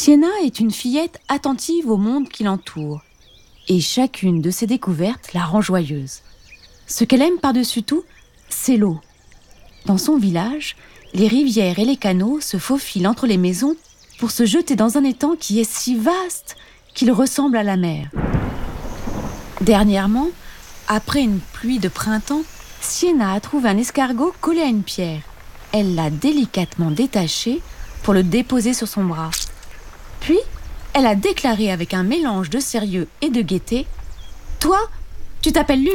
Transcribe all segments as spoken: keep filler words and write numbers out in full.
Sienna est une fillette attentive au monde qui l'entoure. Et chacune de ses découvertes la rend joyeuse. Ce qu'elle aime par-dessus tout, c'est l'eau. Dans son village, les rivières et les canaux se faufilent entre les maisons pour se jeter dans un étang qui est si vaste qu'il ressemble à la mer. Dernièrement, après une pluie de printemps, Sienna a trouvé un escargot collé à une pierre. Elle l'a délicatement détaché pour le déposer sur son bras. Puis, elle a déclaré avec un mélange de sérieux et de gaieté « Toi, tu t'appelles Lulu !»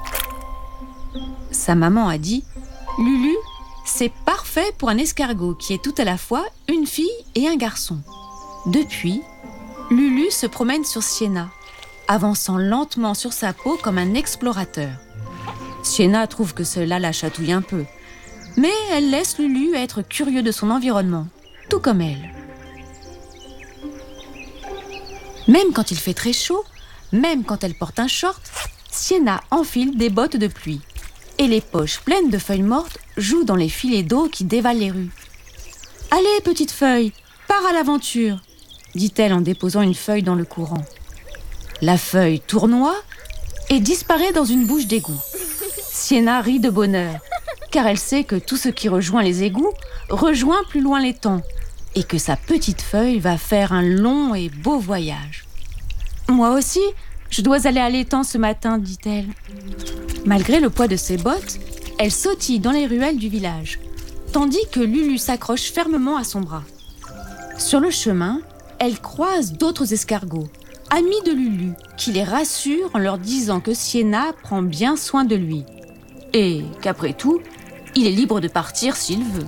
Sa maman a dit « Lulu, c'est parfait pour un escargot qui est tout à la fois une fille et un garçon. » Depuis, Lulu se promène sur Sienna, avançant lentement sur sa peau comme un explorateur. Sienna trouve que cela la chatouille un peu, mais elle laisse Lulu être curieux de son environnement, tout comme elle. Même quand il fait très chaud, même quand elle porte un short, Sienna enfile des bottes de pluie. Et les poches pleines de feuilles mortes jouent dans les filets d'eau qui dévalent les rues. « Allez, petite feuille, pars à l'aventure !» dit-elle en déposant une feuille dans le courant. La feuille tournoie et disparaît dans une bouche d'égout. Sienna rit de bonheur, car elle sait que tout ce qui rejoint les égouts rejoint plus loin l'étang, et que sa petite feuille va faire un long et beau voyage. « Moi aussi, je dois aller à l'étang ce matin, dit-elle. » Malgré le poids de ses bottes, elle sautille dans les ruelles du village, tandis que Lulu s'accroche fermement à son bras. Sur le chemin, elle croise d'autres escargots, amis de Lulu, qui les rassurent en leur disant que Sienna prend bien soin de lui, et qu'après tout, il est libre de partir s'il veut.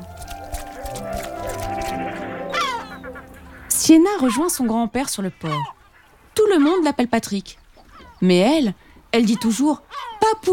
Sienna rejoint son grand-père sur le port. Tout le monde l'appelle Patrick. Mais elle, elle dit toujours « Papou !»